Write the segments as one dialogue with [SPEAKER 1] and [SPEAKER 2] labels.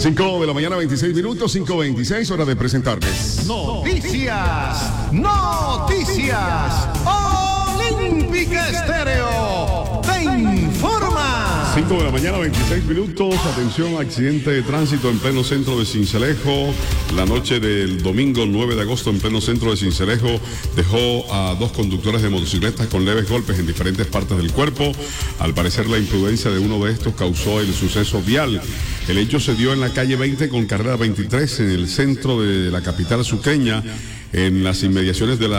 [SPEAKER 1] 5 de la mañana, 26 minutos, 5:26, hora de presentarles.
[SPEAKER 2] Noticias, noticias. Olímpica Estéreo te informa.
[SPEAKER 1] 5 de la mañana, 26 minutos. Atención, accidente de tránsito en pleno centro de Sincelejo. La noche del domingo 9 de agosto en pleno centro de Sincelejo dejó a dos conductores de motocicletas con leves golpes en diferentes partes del cuerpo. Al parecer, la imprudencia de uno de estos causó el suceso vial. El hecho se dio en la calle 20 con carrera 23 en el centro de la capital sucreña, en las inmediaciones de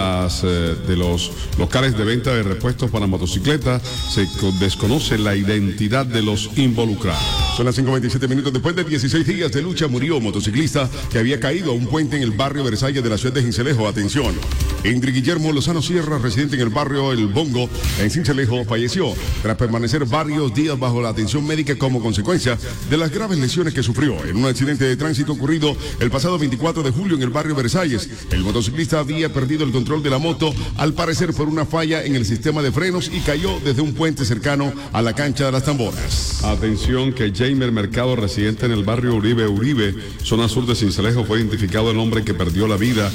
[SPEAKER 1] los locales de venta de repuestos para motocicletas. Se desconoce la identidad de los involucrados. Son las 5:27 minutos. Después de 16 días de lucha, murió un motociclista que había caído a un puente en el barrio Versalles de la ciudad de Sincelejo. Atención. Indri Guillermo Lozano Sierra, residente en el barrio El Bongo, en Sincelejo, falleció tras permanecer varios días bajo la atención médica como consecuencia de las graves lesiones que sufrió en un accidente de tránsito ocurrido el pasado 24 de julio en el barrio Versalles. El motociclista había perdido el control de la moto, al parecer por una falla en el sistema de frenos, y cayó desde un puente cercano a la cancha de las Tamboras. Atención, que Jamer Mercado, residente en el barrio Uribe, zona sur de Sincelejo, fue identificado el hombre que perdió la vida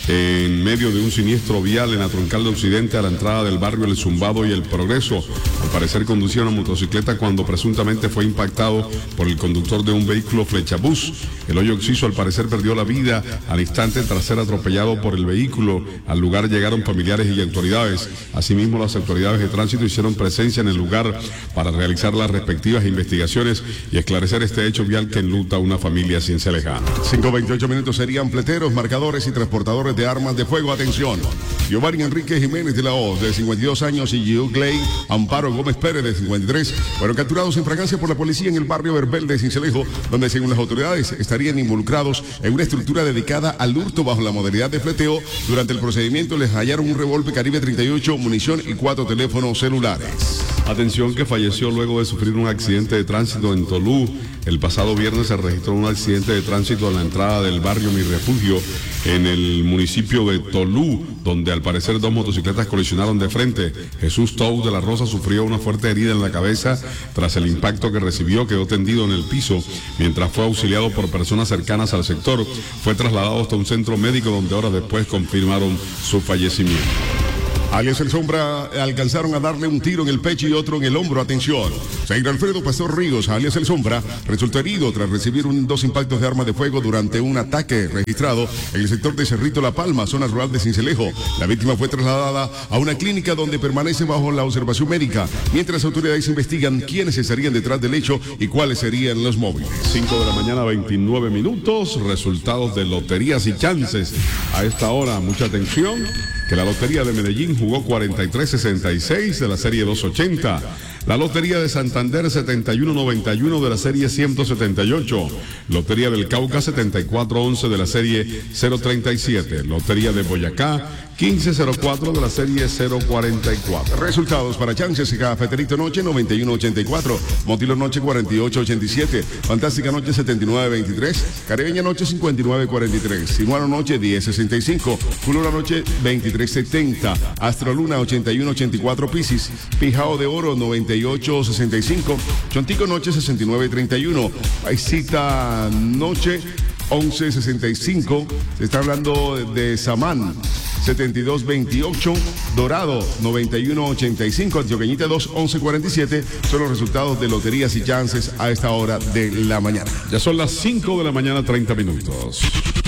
[SPEAKER 1] en medio de un siniestro vial en la troncal de Occidente a la entrada del barrio El Zumbado y El Progreso. Al parecer conducía una motocicleta cuando presuntamente fue impactado por el conductor de un vehículo flechabús. El hoyo occiso al parecer perdió la vida al instante tras ser atropellado por el vehículo. Al lugar llegaron familiares y autoridades. Asimismo, las autoridades de tránsito hicieron presencia en el lugar para realizar las respectivas investigaciones y esclarecer este hecho vial que enluta a una familia cincelejana. 5:28 minutos. Serían pleteros, marcadores y transportadores de armas de fuego. Atención. Giovanni Enrique Jiménez de la Hoz, de 52 años, y Gio Gley Amparo Gómez Pérez, de 53, fueron capturados en fragancia por la policía en el barrio Verbel de Sincelejo, donde, según las autoridades, estarían involucrados en una estructura dedicada al hurto bajo la modalidad de fleteo. Durante el procedimiento les hallaron un revólver Caribe 38, munición y 4 teléfonos celulares. Atención, que falleció luego de sufrir un accidente de tránsito en Tolú. El pasado viernes se registró un accidente de tránsito en la entrada del barrio Mi Refugio, en el municipio de Tolú, donde al parecer dos motocicletas colisionaron de frente. Jesús Tous de la Rosa sufrió una fuerte herida en la cabeza. Tras el impacto que recibió, quedó tendido en el piso. Mientras fue auxiliado por personas cercanas al sector, fue trasladado hasta un centro médico donde horas después confirmaron su fallecimiento. Alias El Sombra alcanzaron a darle un tiro en el pecho y otro en el hombro. Atención. Jair Alfredo Pastor Ríos, alias El Sombra, resultó herido tras recibir dos impactos de arma de fuego durante un ataque registrado en el sector de Cerrito La Palma, zona rural de Sincelejo. La víctima fue trasladada a una clínica donde permanece bajo la observación médica, mientras las autoridades investigan quiénes estarían detrás del hecho y cuáles serían los móviles. 5 de la mañana, 29 minutos. Resultados de loterías y chances. A esta hora, mucha atención, que la Lotería de Medellín jugó 43-66 de la serie 280. La Lotería de Santander 71-91 de la serie 178. Lotería del Cauca 74-11 de la serie 037. Lotería de Boyacá 15-04 de la serie 044. Resultados para chances: Cafeterito Noche 91-84, Montilo Noche 48-87, Fantástica Noche 79-23, Caribeña Noche 59-43, Sinuano Noche 10-65, Culura Noche 23-70, Astroluna 81-84, Piscis, Pijao de Oro 98-65, Chontico Noche 69-31, Paisita Noche 11-65, se está hablando de Samán 72-28, Dorado 91-85, Antioqueñita 2-11-47. Son los resultados de loterías y chances a esta hora de la mañana. Ya son las 5 de la mañana, 30 minutos.